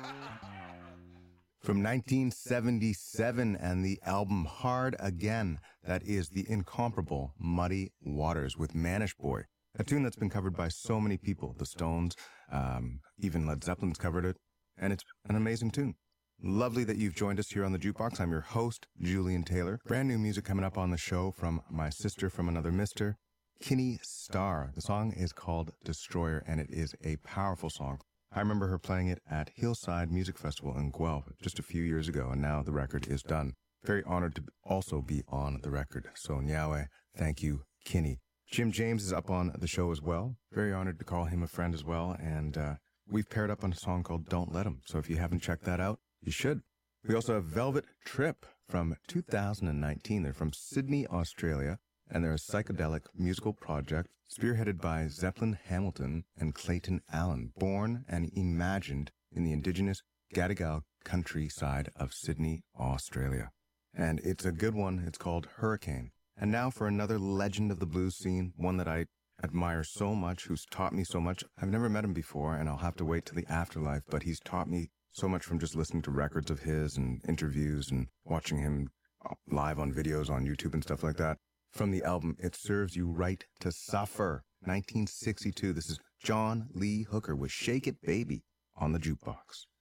From 1977 and the album Hard Again, that is the incomparable Muddy Waters with Manish Boy, a tune that's been covered by so many people. The Stones, even Led Zeppelin's covered it, and it's an amazing tune. Lovely that you've joined us here on the Jukebox. I'm your host, Julian Taylor. Brand new music coming up on the show from my sister from another mister, Kinney Starr. The song is called Destroyer, and it is a powerful song. I remember her playing it at Hillside Music Festival in Guelph just a few years ago, and now the record is done. Very honored to also be on the record. So, Nyawe, thank you, Kinney. Jim James is up on the show as well. Very honored to call him a friend as well, and we've paired up on a song called Don't Let 'Em. So if you haven't checked that out, you should. We also have Velvet Trip from 2019. They're from Sydney, Australia, and they're a psychedelic musical project spearheaded by Zeppelin Hamilton and Clayton Allen, born and imagined in the indigenous Gadigal countryside of Sydney, Australia. And it's a good one. It's called Hurricane. And now for another legend of the blues scene, one that I admire so much, who's taught me so much. I've never met him before, and I'll have to wait till the afterlife, but he's taught me so much from just listening to records of his and interviews and watching him live on videos on YouTube and stuff like that. From the album It Serves You Right to Suffer, 1962. This is John Lee Hooker with Shake It Baby on the Jukebox.